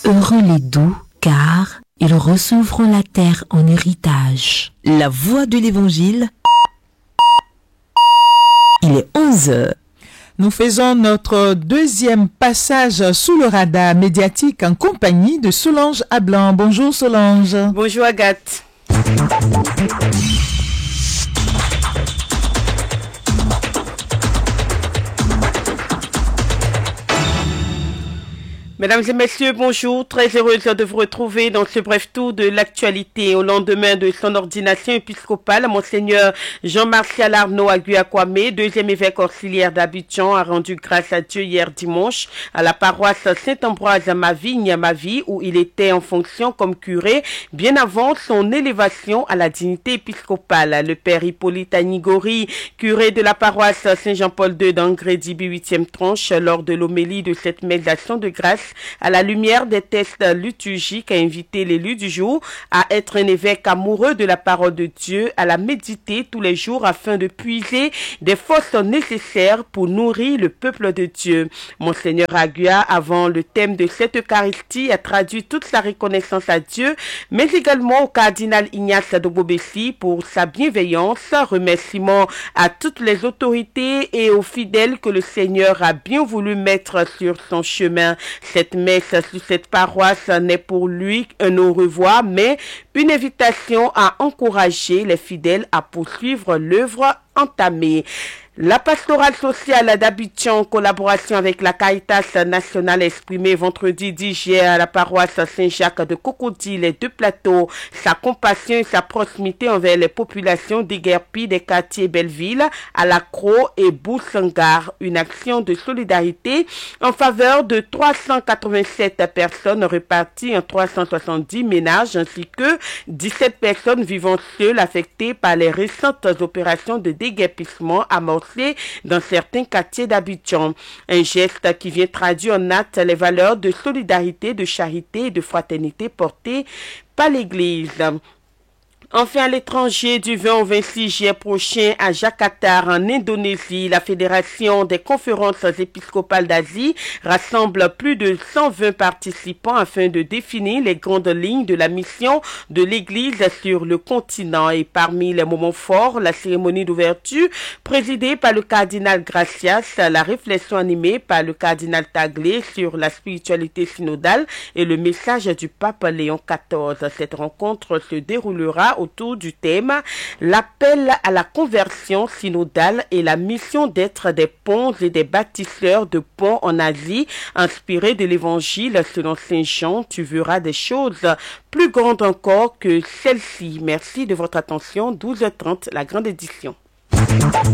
Heureux les doux, car ils recevront la terre en héritage. La voix de l'Évangile. Il est 11h. Nous faisons notre deuxième passage sous le radar médiatique en compagnie de Solange Ablan. Bonjour Solange. Bonjour Agathe. Mesdames et messieurs, bonjour. Très heureuse de vous retrouver dans ce bref tour de l'actualité. Au lendemain de son ordination épiscopale, Monseigneur Jean-Martial Arnaud Aguiakwame, deuxième évêque auxiliaire d'Abidjan, a rendu grâce à Dieu hier dimanche à la paroisse Saint-Ambroise à Mavi, où il était en fonction comme curé, bien avant son élévation à la dignité épiscopale. Le père Hippolyte Anigori, curé de la paroisse Saint-Jean-Paul II d'Angrédibi 8e tranche, lors de l'homélie de cette messe d'action de grâce, à la lumière des tests liturgiques, a invité l'élu du jour à être un évêque amoureux de la parole de Dieu, à la méditer tous les jours afin de puiser des forces nécessaires pour nourrir le peuple de Dieu. Monseigneur Agua, avant le thème de cette Eucharistie, a traduit toute sa reconnaissance à Dieu, mais également au cardinal Ignace Dobobessi pour sa bienveillance, remerciements à toutes les autorités et aux fidèles que le Seigneur a bien voulu mettre sur son chemin. Cette messe sur cette paroisse n'est pour lui un au revoir, mais une invitation à encourager les fidèles à poursuivre l'œuvre entamée. La pastorale sociale d'Abidjan, en collaboration avec la Caritas nationale, exprimée vendredi 10 juillet à la paroisse Saint-Jacques de Cocody, les deux plateaux, sa compassion et sa proximité envers les populations déguerpies des quartiers Belleville, Alakro et Boussangar. Une action de solidarité en faveur de 387 personnes réparties en 370 ménages ainsi que 17 personnes vivant seules affectées par les récentes opérations de déguerpissement amorcées dans certains quartiers d'Abidjan. Un geste qui vient traduire en actes les valeurs de solidarité, de charité et de fraternité portées par l'Église. Enfin, à l'étranger, du 20 au 26 juillet prochain à Jakarta, en Indonésie, la Fédération des conférences épiscopales d'Asie rassemble plus de 120 participants afin de définir les grandes lignes de la mission de l'Église sur le continent. Et parmi les moments forts, la cérémonie d'ouverture présidée par le cardinal Gracias, la réflexion animée par le cardinal Taglé sur la spiritualité synodale et le message du pape Léon XIV. Cette rencontre se déroulera autour du thème « L'appel à la conversion synodale et la mission d'être des ponts et des bâtisseurs de ponts en Asie, inspiré de l'Évangile selon Saint Jean, tu verras des choses plus grandes encore que celles-ci. » Merci de votre attention. 12h30, la grande édition.